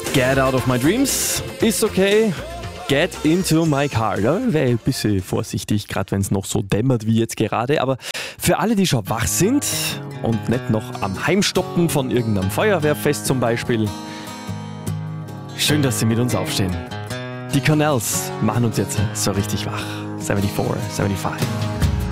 Get out of my dreams ist okay. Get into my car. Da wäre ein bisschen vorsichtig, gerade wenn es noch so dämmert wie jetzt gerade. Aber für alle, die schon wach sind und nicht noch am Heimstoppen von irgendeinem Feuerwehrfest zum Beispiel, schön, dass Sie mit uns aufstehen. Die Cornells machen uns jetzt so richtig wach. 74, 75.